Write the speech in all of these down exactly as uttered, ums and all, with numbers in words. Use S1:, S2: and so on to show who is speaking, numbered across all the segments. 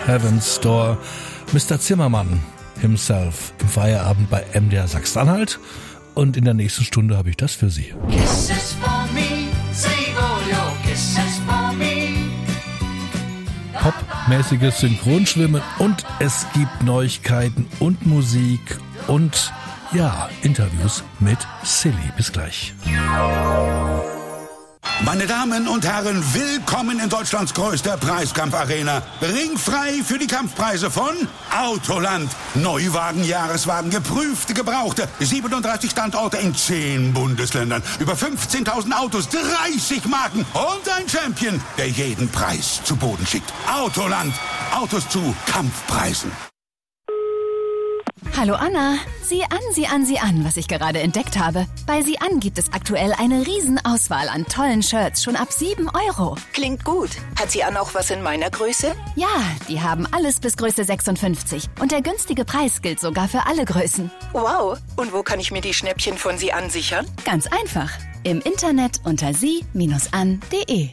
S1: Heaven's Door. Mister Zimmermann himself im Feierabend bei M D R Sachsen-Anhalt. Und in der nächsten Stunde habe ich das für Sie.
S2: Kisses for me, save all your kisses for me.
S1: Popmäßiges Synchronschwimmen und es gibt Neuigkeiten und Musik und ja, Interviews mit Silly. Bis gleich.
S3: Meine Damen und Herren, willkommen in Deutschlands größter Preiskampfarena. Ringfrei für die Kampfpreise von Autoland. Neuwagen, Jahreswagen, geprüfte, gebrauchte. siebenunddreißig Standorte in zehn Bundesländern. Über fünfzehntausend Autos, dreißig Marken und ein Champion, der jeden Preis zu Boden schickt. Autoland. Autos zu Kampfpreisen.
S4: Hallo Anna, sieh an, sieh an, sieh an, was ich gerade entdeckt habe. Bei Sieh an gibt es aktuell eine Riesenauswahl an tollen Shirts, schon ab sieben Euro.
S5: Klingt gut. Hat Sieh an auch was in meiner Größe?
S4: Ja, die haben alles bis Größe sechsundfünfzig. Und der günstige Preis gilt sogar für alle Größen.
S5: Wow. Und wo kann ich mir die Schnäppchen von Sieh an sichern?
S4: Ganz einfach. Im Internet unter sie an punkt de.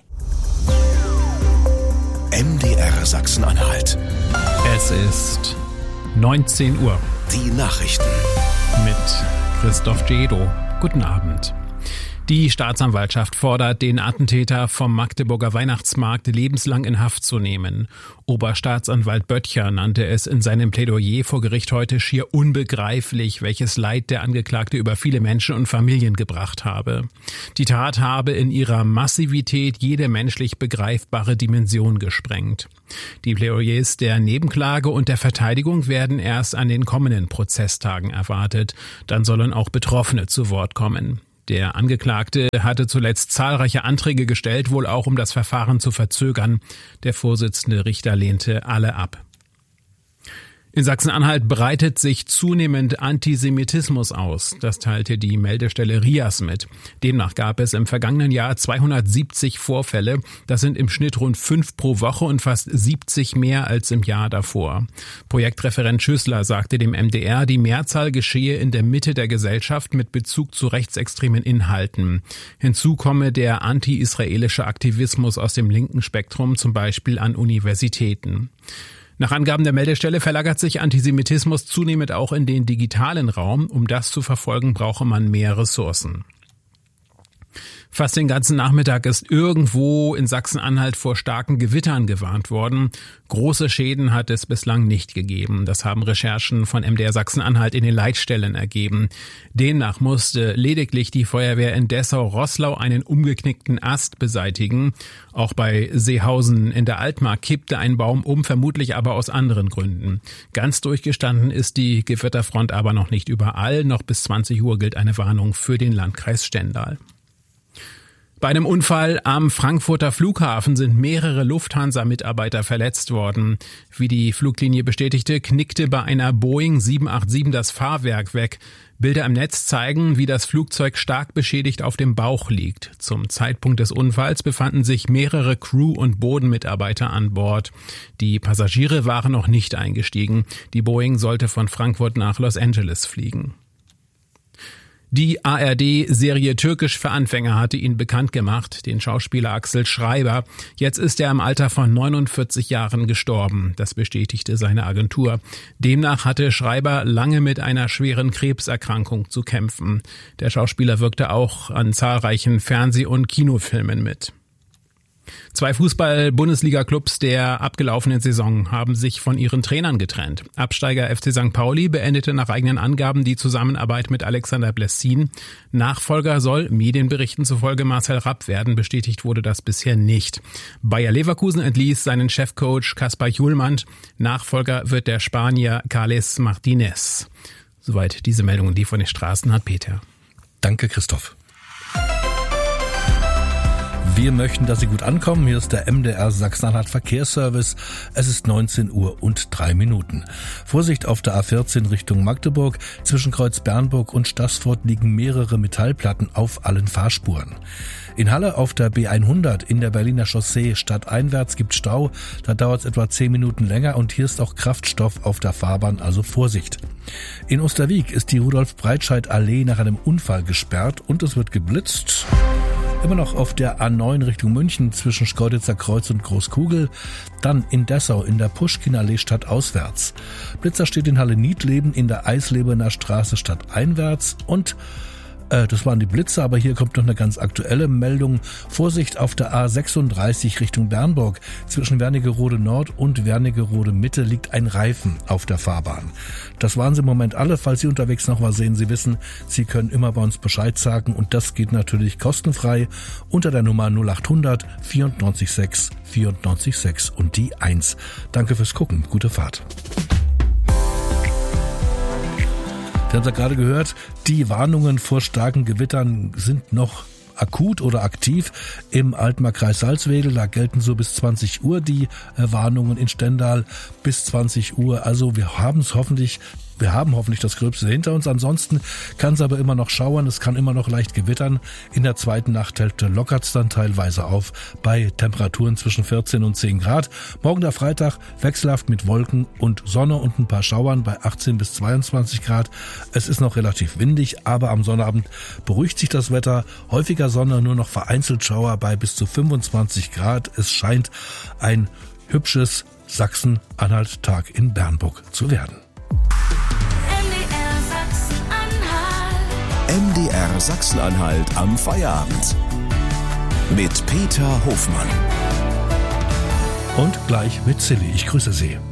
S6: M D R Sachsen-Anhalt.
S7: Es ist neunzehn Uhr.
S6: Die Nachrichten
S7: mit Christoph Gedo. Guten Abend. Die Staatsanwaltschaft fordert den Attentäter vom Magdeburger Weihnachtsmarkt lebenslang in Haft zu nehmen. Oberstaatsanwalt Böttcher nannte es in seinem Plädoyer vor Gericht heute schier unbegreiflich, welches Leid der Angeklagte über viele Menschen und Familien gebracht habe. Die Tat habe in ihrer Massivität jede menschlich begreifbare Dimension gesprengt. Die Plädoyers der Nebenklage und der Verteidigung werden erst an den kommenden Prozesstagen erwartet. Dann sollen auch Betroffene zu Wort kommen. Der Angeklagte hatte zuletzt zahlreiche Anträge gestellt, wohl auch um das Verfahren zu verzögern. Der Vorsitzende Richter lehnte alle ab. In Sachsen-Anhalt breitet sich zunehmend Antisemitismus aus. Das teilte die Meldestelle RIAS mit. Demnach gab es im vergangenen Jahr zweihundertsiebzig Vorfälle. Das sind im Schnitt rund fünf pro Woche und fast siebzig mehr als im Jahr davor. Projektreferent Schüssler sagte dem M D R, die Mehrzahl geschehe in der Mitte der Gesellschaft mit Bezug zu rechtsextremen Inhalten. Hinzu komme der anti-israelische Aktivismus aus dem linken Spektrum, zum Beispiel an Universitäten. Nach Angaben der Meldestelle verlagert sich Antisemitismus zunehmend auch in den digitalen Raum. Um das zu verfolgen, brauche man mehr Ressourcen. Fast den ganzen Nachmittag ist irgendwo in Sachsen-Anhalt vor starken Gewittern gewarnt worden. Große Schäden hat es bislang nicht gegeben. Das haben Recherchen von M D R Sachsen-Anhalt in den Leitstellen ergeben. Demnach musste lediglich die Feuerwehr in Dessau-Roßlau einen umgeknickten Ast beseitigen. Auch bei Seehausen in der Altmark kippte ein Baum um, vermutlich aber aus anderen Gründen. Ganz durchgestanden ist die Gewitterfront aber noch nicht überall. Noch bis zwanzig Uhr gilt eine Warnung für den Landkreis Stendal. Bei einem Unfall am Frankfurter Flughafen sind mehrere Lufthansa-Mitarbeiter verletzt worden. Wie die Fluglinie bestätigte, knickte bei einer Boeing sieben acht sieben das Fahrwerk weg. Bilder im Netz zeigen, wie das Flugzeug stark beschädigt auf dem Bauch liegt. Zum Zeitpunkt des Unfalls befanden sich mehrere Crew- und Bodenmitarbeiter an Bord. Die Passagiere waren noch nicht eingestiegen. Die Boeing sollte von Frankfurt nach Los Angeles fliegen. Die A R D-Serie Türkisch für Anfänger hatte ihn bekannt gemacht, den Schauspieler Axel Schreiber. Jetzt ist er im Alter von neunundvierzig Jahren gestorben. Das bestätigte seine Agentur. Demnach hatte Schreiber lange mit einer schweren Krebserkrankung zu kämpfen. Der Schauspieler wirkte auch an zahlreichen Fernseh- und Kinofilmen mit. Zwei Fußball-Bundesliga-Clubs der abgelaufenen Saison haben sich von ihren Trainern getrennt. Absteiger F C Sankt Pauli beendete nach eigenen Angaben die Zusammenarbeit mit Alexander Blessin. Nachfolger soll Medienberichten zufolge Marcel Rapp werden. Bestätigt wurde das bisher nicht. Bayer Leverkusen entließ seinen Chefcoach Kaspar Hjulmand. Nachfolger wird der Spanier Carles Martinez. Soweit diese Meldungen, die von den Straßen hat Peter.
S1: Danke, Christoph. Wir möchten, dass Sie gut ankommen. Hier ist der M D R Sachsen-Anhalt Verkehrsservice. Es ist neunzehn Uhr und drei Minuten. Vorsicht auf der A vierzehn Richtung Magdeburg. Zwischen Kreuz Bernburg und Staßfurt liegen mehrere Metallplatten auf allen Fahrspuren. In Halle auf der B hundert in der Berliner Chaussee stadteinwärts gibt Stau. Da dauert es etwa zehn Minuten länger und hier ist auch Kraftstoff auf der Fahrbahn, also Vorsicht. In Osterwieck ist die Rudolf-Breitscheid-Allee nach einem Unfall gesperrt und es wird geblitzt. Immer noch auf der A neun Richtung München zwischen Schkeuditzer Kreuz und Großkugel. Dann in Dessau in der Puschkinallee stadtauswärts. Blitzer steht in Halle Niedleben in der Eislebener Straße stadteinwärts. Und äh, das waren die Blitzer, aber hier kommt noch eine ganz aktuelle Meldung. Vorsicht auf der A sechsunddreißig Richtung Bernburg. Zwischen Wernigerode Nord und Wernigerode Mitte liegt ein Reifen auf der Fahrbahn. Das waren sie im Moment alle. Falls Sie unterwegs noch was sehen, Sie wissen, Sie können immer bei uns Bescheid sagen und das geht natürlich kostenfrei unter der Nummer null acht hundert vierundneunzig sechs vierundneunzig sechs und die eins. Danke fürs Gucken. Gute Fahrt. Wir haben es ja gerade gehört, die Warnungen vor starken Gewittern sind noch akut oder aktiv im Altmark-Kreis Salzwedel. Da gelten so bis zwanzig Uhr die äh, Warnungen in Stendal bis zwanzig Uhr. Also wir haben es hoffentlich, wir haben hoffentlich das Gröbste hinter uns. Ansonsten kann es aber immer noch schauern, es kann immer noch leicht gewittern. In der zweiten Nachthälfte lockert es dann teilweise auf bei Temperaturen zwischen vierzehn und zehn Grad. Morgen der Freitag wechselhaft mit Wolken und Sonne und ein paar Schauern bei achtzehn bis zweiundzwanzig Grad. Es ist noch relativ windig, aber am Sonnabend beruhigt sich das Wetter. Häufiger Sonne, nur noch vereinzelt Schauer bei bis zu fünfundzwanzig Grad. Es scheint ein hübsches Sachsen-Anhalt-Tag in Bernburg zu werden.
S6: M D R Sachsen-Anhalt am Feierabend. Mit Peter Hofmann.
S1: Und gleich mit Silly. Ich grüße Sie.